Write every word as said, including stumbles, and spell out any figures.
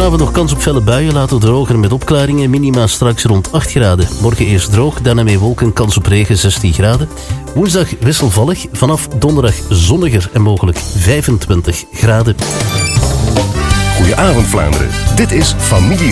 Vanavond nog kans op felle buien, later droger met opklaringen. Minima straks rond acht graden. Morgen eerst droog, daarna met wolken, kans op regen zestien graden. Woensdag wisselvallig, vanaf donderdag zonniger en mogelijk vijfentwintig graden. Goedenavond Vlaanderen, dit is Familie